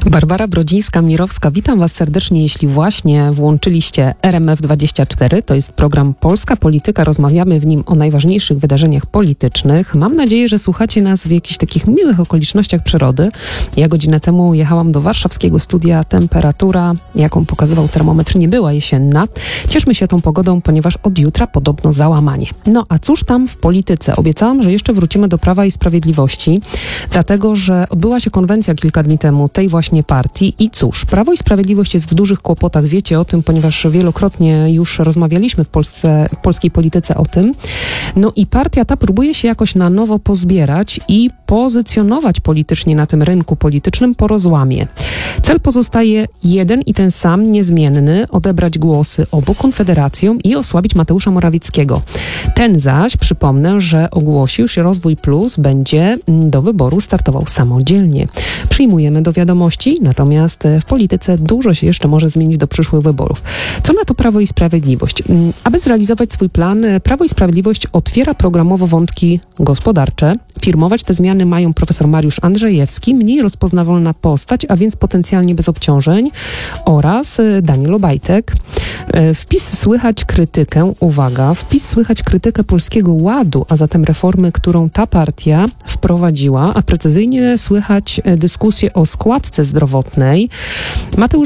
Barbara Brodzińska-Mirowska, witam Was serdecznie, jeśli właśnie włączyliście RMF24. To jest program Polska Polityka. Rozmawiamy w nim o najważniejszych wydarzeniach politycznych. Mam nadzieję, że słuchacie nas w jakichś takich miłych okolicznościach przyrody. Ja godzinę temu jechałam do warszawskiego studia. Temperatura, jaką pokazywał termometr, nie była jesienna. Cieszmy się tą pogodą, ponieważ od jutra podobno załamanie. No a cóż tam w polityce? Obiecałam, że jeszcze wrócimy do Prawa i Sprawiedliwości, dlatego że odbyła się konwencja kilka dni temu tej właśnie partii i cóż, Prawo i Sprawiedliwość jest w dużych kłopotach, wiecie o tym, ponieważ wielokrotnie już rozmawialiśmy w polskiej polityce o tym. No i partia ta próbuje się jakoś na nowo pozbierać i pozycjonować politycznie na tym rynku politycznym po rozłamie. Cel pozostaje jeden i ten sam, niezmienny, odebrać głosy obu konfederacjom i osłabić Mateusza Morawieckiego. Ten zaś, przypomnę, że ogłosił, że Rozwój Plus będzie do wyboru startował samodzielnie. Przyjmujemy do wiadomości, natomiast w polityce dużo się jeszcze może zmienić do przyszłych wyborów. Co na to Prawo i Sprawiedliwość? Aby zrealizować swój plan, Prawo i Sprawiedliwość otwiera programowo wątki gospodarcze. Firmować te zmiany mają profesor Mariusz Andrzejewski, mniej rozpoznawalna postać, a więc potencjalnie bez obciążeń, oraz Daniel Obajtek. Wpis słychać krytykę, uwaga, wpis Polskiego Ładu, a zatem reformy, którą ta partia wprowadziła, a precyzyjnie słychać dyskusję o składce zdrowotnej. Mateusz